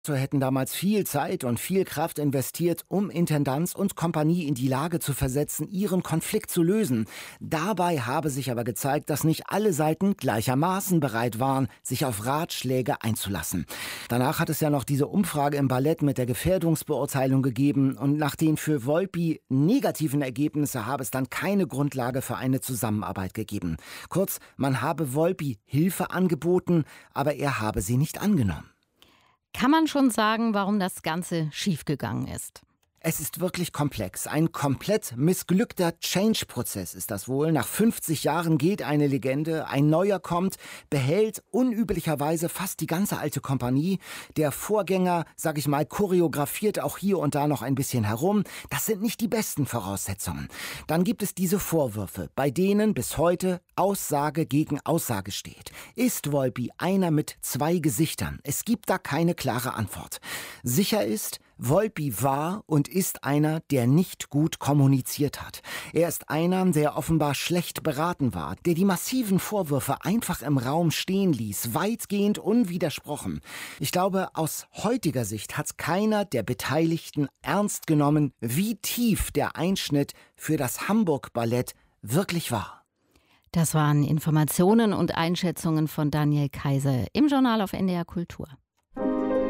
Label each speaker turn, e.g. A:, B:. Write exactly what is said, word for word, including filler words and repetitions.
A: So hätten damals viel Zeit und viel Kraft investiert, um Intendanz und Kompanie in die Lage zu versetzen, ihren Konflikt zu lösen. Dabei habe sich aber gezeigt, dass nicht alle Seiten gleichermaßen bereit waren, sich auf Ratschläge einzulassen. Danach hat es ja noch diese Umfrage im Ballett mit der Gefährdungsbeurteilung gegeben und nach den für Volpi negativen Ergebnissen habe es dann keine Grundlage für eine Zusammenarbeit gegeben. Kurz, man habe Volpi Hilfe angeboten, aber er habe sie nicht angenommen.
B: Kann man schon sagen, warum das Ganze schiefgegangen ist?
A: Es ist wirklich komplex. Ein komplett missglückter Change-Prozess ist das wohl. Nach fünfzig Jahren geht eine Legende, ein neuer kommt, behält unüblicherweise fast die ganze alte Kompanie. Der Vorgänger, sag ich mal, choreografiert auch hier und da noch ein bisschen herum. Das sind nicht die besten Voraussetzungen. Dann gibt es diese Vorwürfe, bei denen bis heute Aussage gegen Aussage steht. Ist Volpi einer mit zwei Gesichtern? Es gibt da keine klare Antwort. Sicher ist, Volpi war und ist einer, der nicht gut kommuniziert hat. Er ist einer, der offenbar schlecht beraten war, der die massiven Vorwürfe einfach im Raum stehen ließ, weitgehend unwidersprochen. Ich glaube, aus heutiger Sicht hat keiner der Beteiligten ernst genommen, wie tief der Einschnitt für das Hamburg-Ballett wirklich war.
B: Das waren Informationen und Einschätzungen von Daniel Kaiser im Journal auf N D R Kultur.